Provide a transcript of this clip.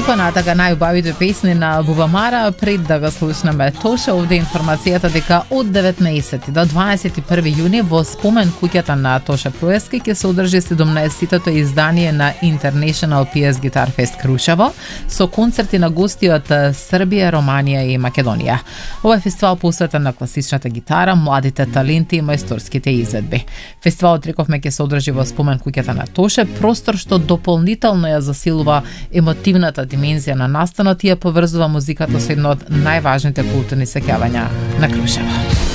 понатака најубавите песни на Бубамара, пред да го слушнеме Тоше, овде информацијата дека од 19 до 21 јуни во спомен куќата на Тоше Проески ќе се одржи 17-тото издание на International PS Guitar Fest Крушево со концерти на гости од Србија, Романија и Македонија. Ова е фестивал посветен на класичната гитара, младите таленти и мајсторските изведби. Фестивалот, рековме, ќе се одржи во спомен куќата на Тоше, простор што дополнително ја засилува емотивната димензија на настанот и ја поврзува музиката со едно од најважните културни сеќавања на Крушево.